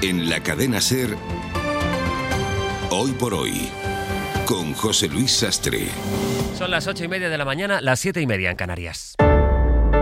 En la cadena SER, Hoy por Hoy, con José Luis Sastre. Son las 8:30 de la mañana, las 7:30 en Canarias.